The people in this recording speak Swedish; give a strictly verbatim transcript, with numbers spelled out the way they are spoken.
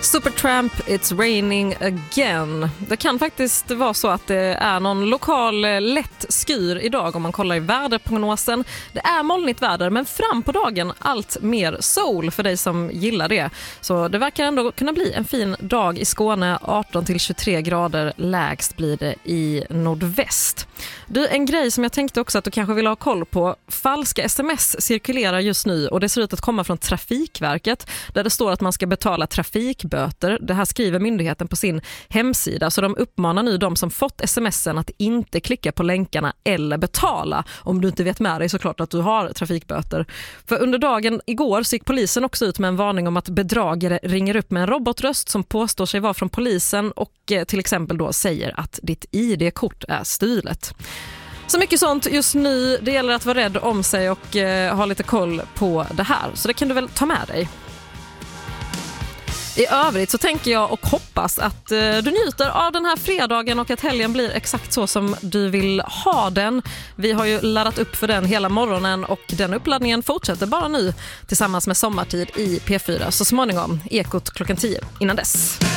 Supertramp, It's raining again. Det kan faktiskt vara så att det är någon lokal lätt skyr idag om man kollar i väderprognosen. Det är molnigt väder, men fram på dagen allt mer sol för dig som gillar det. Så det verkar ändå kunna bli en fin dag i Skåne. arton till tjugotre grader, lägst blir det i nordväst. Du, en grej som jag tänkte också att du kanske vill ha koll på. Falska sms cirkulerar just nu och det ser ut att komma från Trafikverket där det står att man ska betala trafikböter. Det här skriver myndigheten på sin hemsida, så de uppmanar nu de som fått smsen att inte klicka på länkarna eller betala om du inte vet med dig såklart att du har trafikböter. För under dagen igår så gick polisen också ut med en varning om att bedragare ringer upp med en robotröst som påstår sig vara från polisen och till exempel då säger att ditt I D-kort är stulet. Så mycket sånt just nu. Det gäller att vara rädd om sig och eh, ha lite koll på det här. Så det kan du väl ta med dig. I övrigt så tänker jag och hoppas att eh, du njuter av den här fredagen och att helgen blir exakt så som du vill ha den. Vi har ju laddat upp för den hela morgonen och den uppladdningen fortsätter bara nu tillsammans med Sommartid i P fyra. Så småningom Ekot klockan tio innan dess.